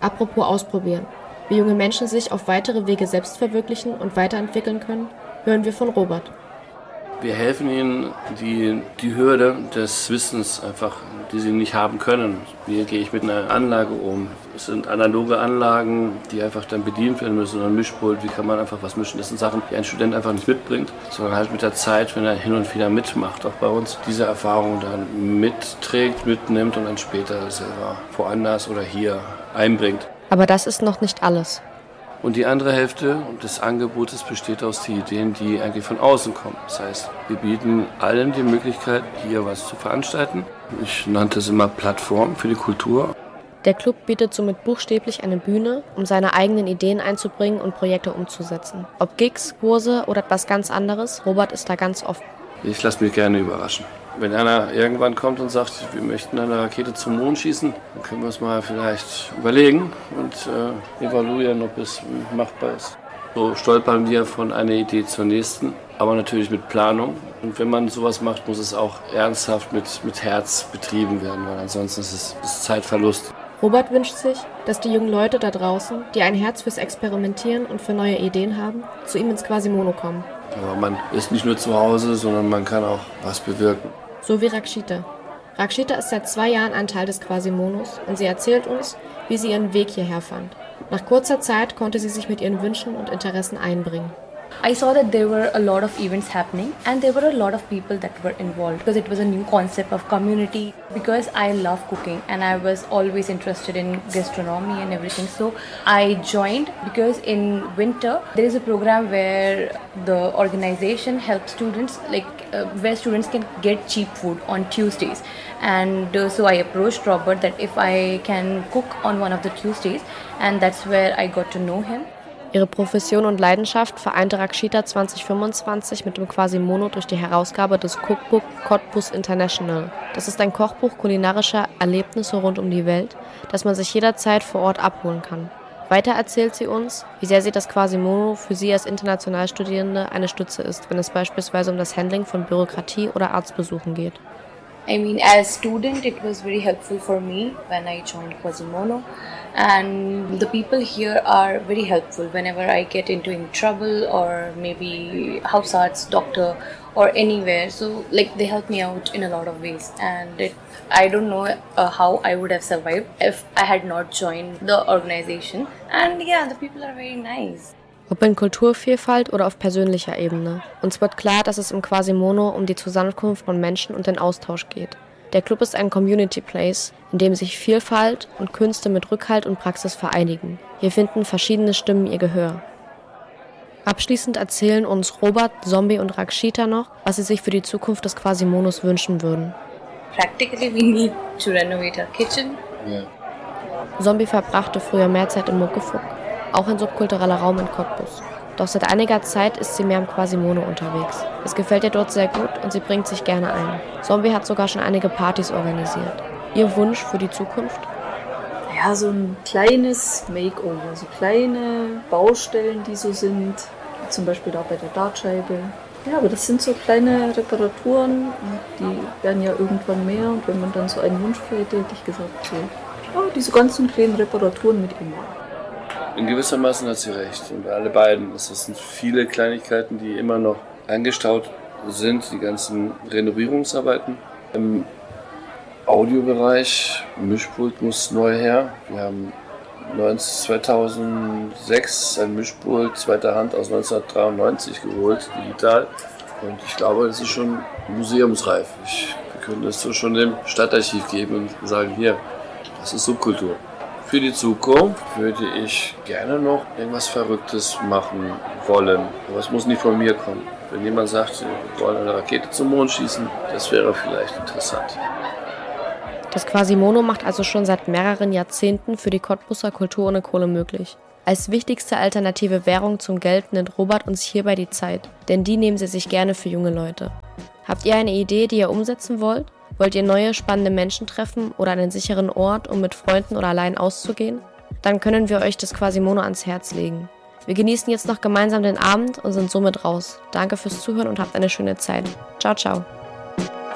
Apropos ausprobieren. Wie junge Menschen sich auf weitere Wege selbst verwirklichen und weiterentwickeln können, hören wir von Robert. Wir helfen ihnen, die Hürde des Wissens einfach, die sie nicht haben können. Wie gehe ich mit einer Anlage um? Es sind analoge Anlagen, die einfach dann bedient werden müssen. Oder ein Mischpult, wie kann man einfach was mischen? Das sind Sachen, die ein Student einfach nicht mitbringt, sondern halt mit der Zeit, wenn er hin und wieder mitmacht, auch bei uns, diese Erfahrung dann mitträgt, mitnimmt und dann später selber woanders oder hier einbringt. Aber das ist noch nicht alles. Und die andere Hälfte des Angebotes besteht aus den Ideen, die eigentlich von außen kommen. Das heißt, wir bieten allen die Möglichkeit, hier was zu veranstalten. Ich nannte es immer Plattform für die Kultur. Der Club bietet somit buchstäblich eine Bühne, um seine eigenen Ideen einzubringen und Projekte umzusetzen. Ob Gigs, Kurse oder etwas ganz anderes, Robert ist da ganz offen. Ich lasse mich gerne überraschen. Wenn einer irgendwann kommt und sagt, wir möchten eine Rakete zum Mond schießen, dann können wir es mal vielleicht überlegen und evaluieren, ob es machbar ist. So stolpern wir von einer Idee zur nächsten, aber natürlich mit Planung. Und wenn man sowas macht, muss es auch ernsthaft mit Herz betrieben werden, weil ansonsten ist es Zeitverlust. Robert wünscht sich, dass die jungen Leute da draußen, die ein Herz fürs Experimentieren und für neue Ideen haben, zu ihm ins Quasimodo kommen. Aber man ist nicht nur zu Hause, sondern man kann auch was bewirken. So wie Rakshita. Rakshita ist seit 2 Jahren ein Teil des Quasimodos und sie erzählt uns, wie sie ihren Weg hierher fand. Nach kurzer Zeit konnte sie sich mit ihren Wünschen und Interessen einbringen. I saw that there were a lot of events happening and there were a lot of people that were involved because it was a new concept of community. Because I love cooking and I was always interested in gastronomy and everything, so I joined because in winter there is a program where the organization helps students, where students can get cheap food on Tuesdays. And so I approached Robert that if I can cook on one of the Tuesdays, and that's where I got to know him. Ihre Profession und Leidenschaft vereinte Rakshita 2025 mit dem Quasimodo durch die Herausgabe des Cookbook Cottbus International. Das ist ein Kochbuch kulinarischer Erlebnisse rund um die Welt, das man sich jederzeit vor Ort abholen kann. Weiter erzählt sie uns, wie sehr sie das Quasimodo für sie als Internationalstudierende eine Stütze ist, wenn es beispielsweise um das Handling von Bürokratie oder Arztbesuchen geht. I mean, as a student, it was very helpful for me when I joined Quasimodo, and the people here are very helpful whenever I get into any trouble or maybe house arts, doctor or anywhere. So they help me out in a lot of ways, and I don't know how I would have survived if I had not joined the organization. And yeah, the people are very nice. Ob in Kulturvielfalt oder auf persönlicher Ebene. Uns wird klar, dass es im Quasimodo um die Zusammenkunft von Menschen und den Austausch geht. Der Club ist ein Community Place, in dem sich Vielfalt und Künste mit Rückhalt und Praxis vereinigen. Hier finden verschiedene Stimmen ihr Gehör. Abschließend erzählen uns Robert, Zombie und Rakshita noch, was sie sich für die Zukunft des Quasimodos wünschen würden. Practically we need to renovate our kitchen. Yeah. Zombie verbrachte früher mehr Zeit in Muckefuck, auch ein subkultureller Raum in Cottbus. Doch seit einiger Zeit ist sie mehr im Quasimodo unterwegs. Es gefällt ihr dort sehr gut und sie bringt sich gerne ein. Zombie hat sogar schon einige Partys organisiert. Ihr Wunsch für die Zukunft? Ja, so ein kleines Makeover, so kleine Baustellen, die so sind, zum Beispiel da bei der Dartscheibe. Ja, aber das sind so kleine Reparaturen und die werden ja irgendwann mehr und wenn man dann so einen Wunsch hätte, hätte ich gesagt, so, diese ganzen kleinen Reparaturen mit ihm. In gewissermaßen hat sie recht. Und alle beiden. Das sind viele Kleinigkeiten, die immer noch angestaut sind. Die ganzen Renovierungsarbeiten. Im Audiobereich, Mischpult muss neu her. Wir haben 2006 ein Mischpult zweiter Hand aus 1993 geholt, digital. Und ich glaube, das ist schon museumsreif. Wir können das so schon dem Stadtarchiv geben und sagen, hier, das ist Subkultur. Für die Zukunft würde ich gerne noch irgendwas Verrücktes machen wollen. Aber es muss nicht von mir kommen. Wenn jemand sagt, wir wollen eine Rakete zum Mond schießen, das wäre vielleicht interessant. Das Quasimodo macht also schon seit mehreren Jahrzehnten für die Cottbuser Kultur ohne Kohle möglich. Als wichtigste alternative Währung zum Geld nennt Robert uns hierbei die Zeit, denn die nehmen sie sich gerne für junge Leute. Habt ihr eine Idee, die ihr umsetzen wollt? Wollt ihr neue, spannende Menschen treffen oder einen sicheren Ort, um mit Freunden oder allein auszugehen? Dann können wir euch das Quasimodo ans Herz legen. Wir genießen jetzt noch gemeinsam den Abend und sind somit raus. Danke fürs Zuhören und habt eine schöne Zeit. Ciao, ciao.